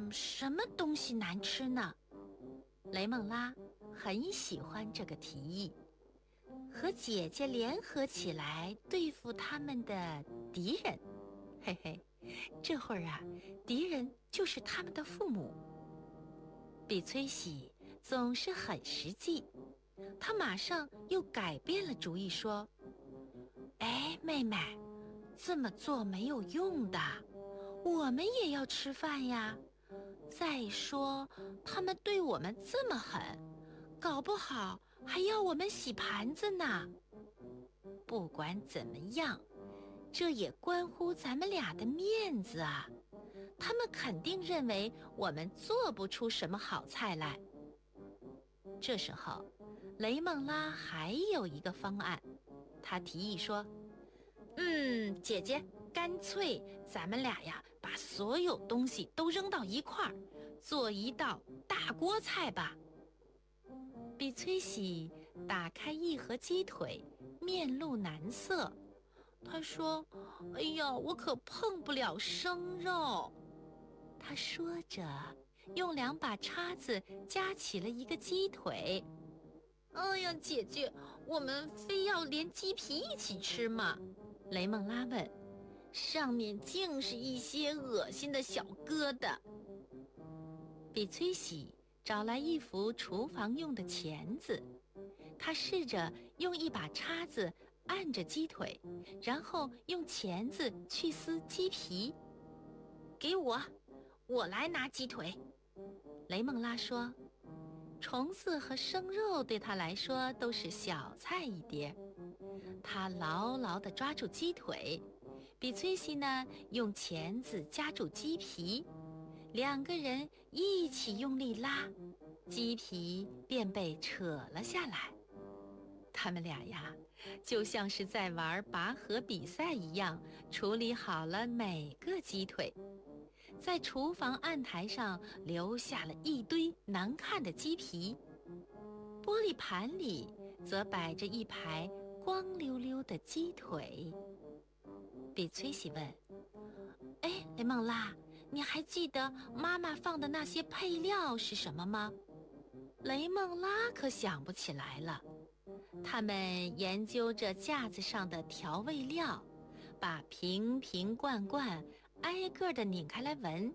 什么东西难吃呢？雷梦拉很喜欢这个提议，和姐姐联合起来对付他们的敌人。嘿嘿，这会儿啊，敌人就是他们的父母。比崔喜总是很实际，他马上又改变了主意说：哎，妹妹，这么做没有用的，我们也要吃饭呀。再说，他们对我们这么狠，搞不好还要我们洗盘子呢。不管怎么样，这也关乎咱们俩的面子啊。他们肯定认为我们做不出什么好菜来。这时候，雷梦拉还有一个方案，他提议说：姐姐，干脆咱们俩呀，把所有东西都扔到一块儿，做一道大锅菜吧。比崔喜打开一盒鸡腿，面露难色。他说：哎呀，我可碰不了生肉。他说着，用2把叉子夹起了一个鸡腿。哎呀，姐姐，我们非要连鸡皮一起吃吗？雷梦拉问。上面竟是一些恶心的小疙瘩。比崔喜找来一副厨房用的钳子，他试着用一把叉子按着鸡腿，然后用钳子去撕鸡皮。给我来拿鸡腿。雷梦拉说，虫子和生肉对他来说都是小菜一碟。他牢牢地抓住鸡腿，比崔西呢用钳子夹住鸡皮，两个人一起用力拉，鸡皮便被扯了下来。他们俩呀，就像是在玩拔河比赛一样，处理好了每个鸡腿，在厨房案台上留下了一堆难看的鸡皮。玻璃盘里则摆着一排光溜溜的鸡腿。比崔西问：哎，雷梦拉，你还记得妈妈放的那些配料是什么吗？雷梦拉可想不起来了。他们研究着架子上的调味料，把瓶瓶罐罐挨个地拧开来闻。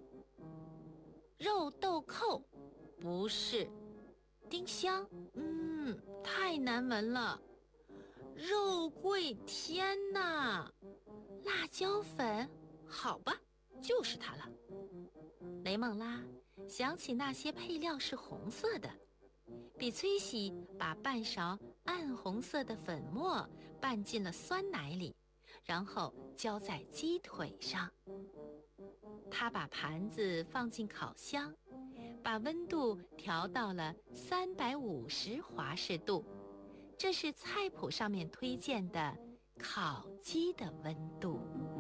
肉豆蔻，不是。丁香，太难闻了。肉桂，天哪！辣椒粉，好吧，就是它了。雷梦拉想起那些配料是红色的，比崔喜把半勺暗红色的粉末拌进了酸奶里，然后浇在鸡腿上。他把盘子放进烤箱，把温度调到了350华氏度，这是菜谱上面推荐的烤鸡的温度。